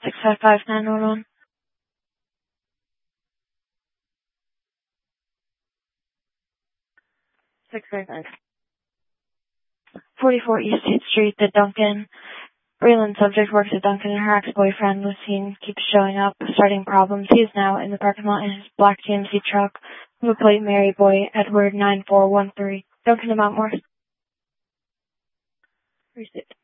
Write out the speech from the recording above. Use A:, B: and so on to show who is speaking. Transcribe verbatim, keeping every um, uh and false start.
A: six five five nine one one. six five five. forty-four East eighth Street, the Duncan. Raylan subject works at Duncan and her ex-boyfriend was seen keeps showing up, starting problems. He is now in the parking lot in his black G M C truck. Number plate Mary Boy Edward nine four one three. Duncan to Mount Morris. Receipt.